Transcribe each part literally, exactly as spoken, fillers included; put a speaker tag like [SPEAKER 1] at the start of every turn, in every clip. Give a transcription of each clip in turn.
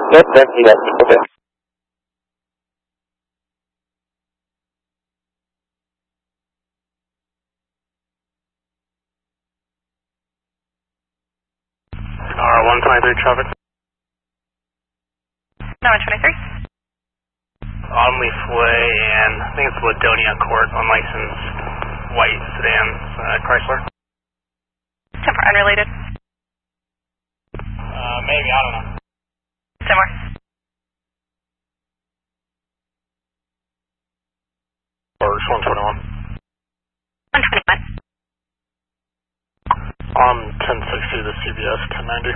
[SPEAKER 1] Yep, thank you guys. Okay.
[SPEAKER 2] R one twenty-three traffic.
[SPEAKER 3] No, one twenty-three.
[SPEAKER 2] On Leaf Way and I think it's Ladonia Court, unlicensed white sedan, uh, Chrysler.
[SPEAKER 3] ten four, unrelated.
[SPEAKER 2] Uh, maybe, I don't know.
[SPEAKER 3] Somewhere.
[SPEAKER 2] Or it's one twenty-one.
[SPEAKER 3] one twenty-one.
[SPEAKER 2] On ten sixty to C B S, ten ninety.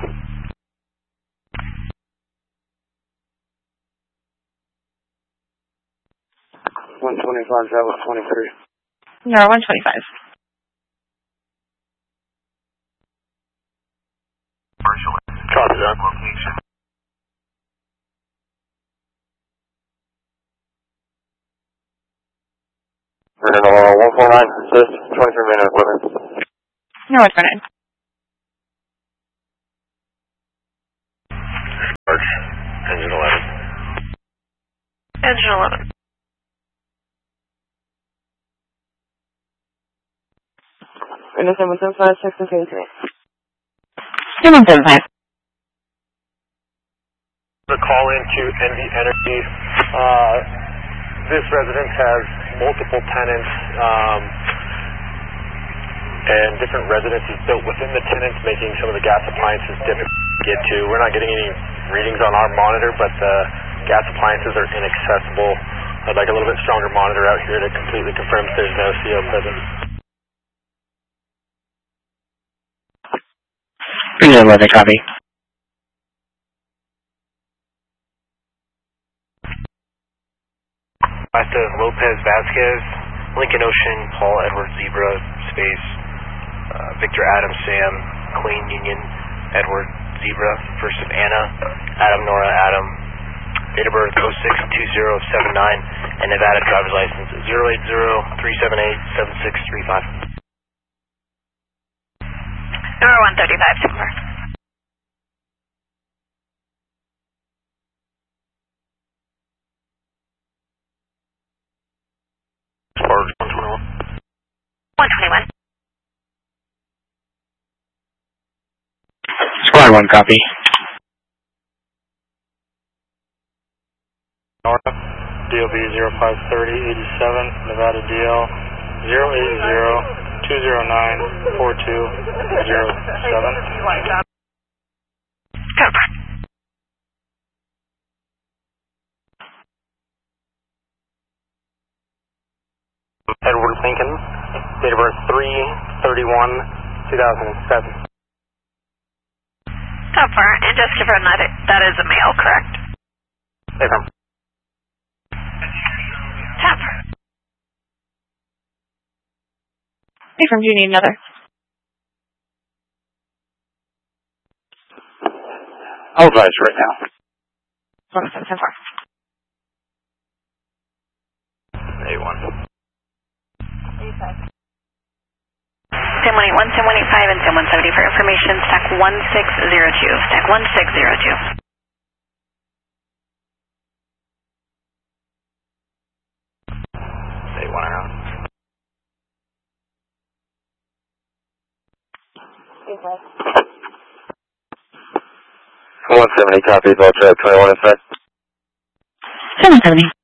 [SPEAKER 1] one twenty-five, that was twenty-three.
[SPEAKER 3] No, one twenty-five.
[SPEAKER 2] Copy that. Location.
[SPEAKER 1] Rental one four nine, assist, twenty-three minute equipment.
[SPEAKER 3] No, one four nine.
[SPEAKER 2] Arch, engine eleven.
[SPEAKER 3] Engine eleven.
[SPEAKER 1] Windows seven seven five, six and three.
[SPEAKER 3] seven seven five.
[SPEAKER 2] The call into N V Energy. Uh, this residence has multiple tenants um, and different residences built within the tenants, making some of the gas appliances difficult to get to. We're not getting any readings on our monitor, but the gas appliances are inaccessible. I'd like a little bit stronger monitor out here to completely confirm if there's no C O present.
[SPEAKER 1] Bring in weather copy.
[SPEAKER 2] Basta Lopez Vasquez, Lincoln Ocean, Paul Edward Zebra, space, uh, Victor Adam Sam, Queen Union, Edward Zebra, first of Anna, Adam Nora Adam, date of birth oh six two zero seven nine, and Nevada driver's license zero eight zero three seven eight seven six three five.
[SPEAKER 3] Number one thirty-five, Timber.
[SPEAKER 2] Sparks one twenty-one.
[SPEAKER 3] one twenty-one.
[SPEAKER 1] Squad one copy.
[SPEAKER 2] Nora, D O B zero five thirty eighty-seven, Nevada D L zero eight zero two zero nine four two zero seven.
[SPEAKER 3] Cover.
[SPEAKER 2] Edward Lincoln, date of birth three thirty-one two thousand seven.
[SPEAKER 3] Cover. And just to confirm that, it, that is a male, correct?
[SPEAKER 2] Affirm.
[SPEAKER 3] Cover. Affirm, do you need another?
[SPEAKER 1] I'll advise right now.
[SPEAKER 3] one seven seven four.
[SPEAKER 2] A one.
[SPEAKER 3] ten one eighty-one, ten one eighty-five, and ten one seventy for information. Stack one six zero two. Stack one six zero two.
[SPEAKER 2] A one around.
[SPEAKER 1] one seventy copy, Vulture twenty-one in fact.
[SPEAKER 3] seven seventy.